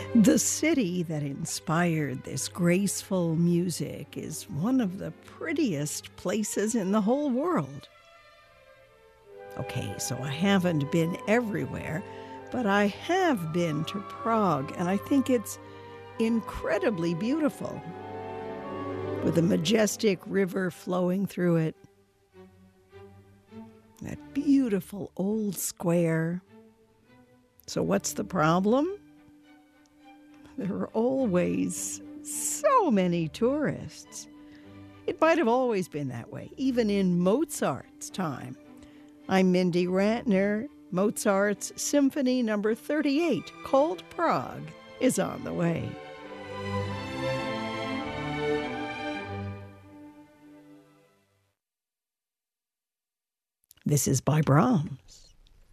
The city that inspired this graceful music is one of the prettiest places in the whole world. Okay, so I haven't been everywhere, but I have been to Prague, and I think it's incredibly beautiful, with a majestic river flowing through it. That beautiful old square. So what's the problem? There are always so many tourists. It might have always been that way, even in Mozart's time. I'm Mindy Rantner. Mozart's Symphony No. 38, called Prague, is on the way. This is by Brahms.